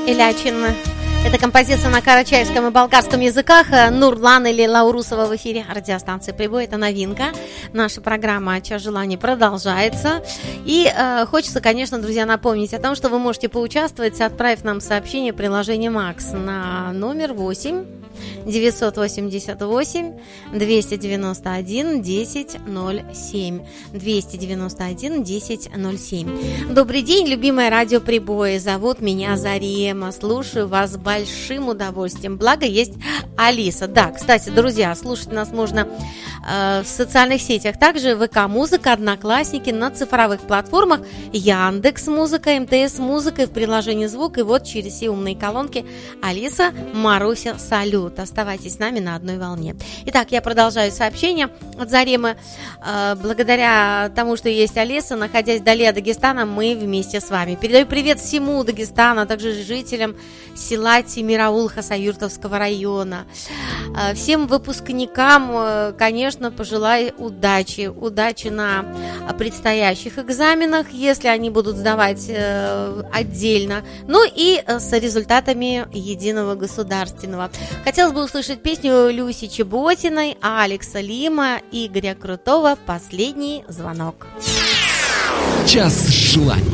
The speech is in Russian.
Илячин. Это композиция на карачаевском и болгарском языках. Нурлан или Лаурусова в эфире радиостанции «Прибой». Это новинка. Наша программа «Час желаний» продолжается. И хочется, конечно, друзья, напомнить о том, что вы можете поучаствовать, отправив нам сообщение в приложении «Макс» на номер 8 988 291 1007. 291 1007. Добрый день, любимое радио «Прибой». Зовут меня Зарема. Слушаю вас с большим удовольствием. Благо есть Алиса. Да, кстати, друзья, слушать нас можно в социальных сетях. Также ВК-музыка, Одноклассники, на цифровых платформах Яндекс.Музыка, МТС.Музыка, в приложении «Звук». И вот через все умные колонки Алиса, Маруся, салют. Оставайтесь с нами на одной волне. Итак, я продолжаю сообщение от Заремы. Благодаря тому, что есть Алиса, находясь вдали от Дагестана, мы вместе с вами. Передаю привет всему Дагестану, а также жителям села Тимираул Хасавюртовского района. Всем выпускникам, конечно, пожелаю удачи. Удачи на предстоящих экзаменах, если они будут сдавать отдельно. Ну и с результатами единого государственного. Хотелось бы услышать песню Люси Чеботиной, Алекса Лима, Игоря Крутого «Последний звонок». Час желаний.